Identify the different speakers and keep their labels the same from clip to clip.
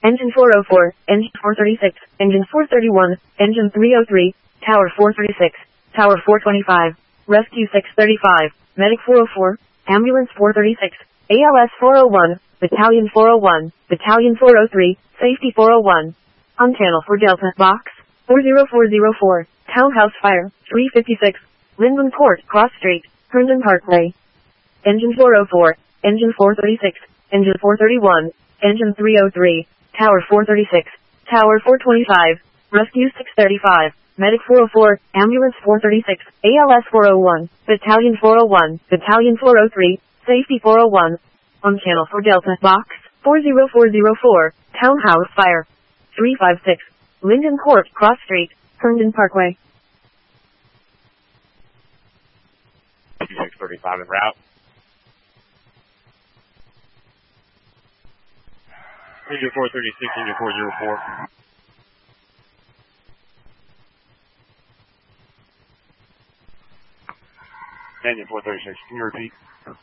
Speaker 1: Engine 404, Engine 436, Engine 431, Engine 303, Tower 436, Tower 425, Rescue 635, Medic 404, Ambulance 436, ALS 401, Battalion 401, Battalion 403, Safety 401. On channel for Delta, Box 40404, Townhouse Fire, 356, Linden Court, Cross Street, Herndon Parkway. Engine 404, Engine 436, Engine 431, Engine 303, Tower 436, Tower 425, Rescue 635, Medic 404, Ambulance 436, ALS 401, Battalion 401, Battalion 403, Safety 401. On channel for Delta, Box 40404, Townhouse Fire, 356, Linden Court, Cross Street, Herndon Parkway.
Speaker 2: 5635 en route. Engine 436, Engine 404. Engine 436, can you repeat?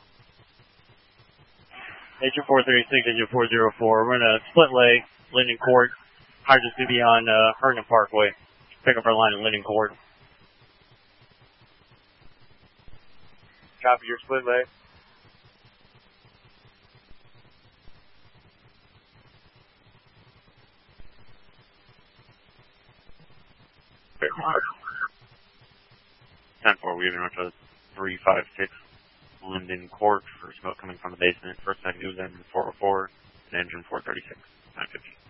Speaker 2: Engine 436, Engine 404. We're in a split leg, Linden Court. Hydrant's going to be on Herndon Parkway. Pick up our line at Linden Court. Copy your split leg. Very hard. 10-4, we have an to 356 Linden Court for smoke coming from the basement. First I do was engine 404 and engine 436, 950.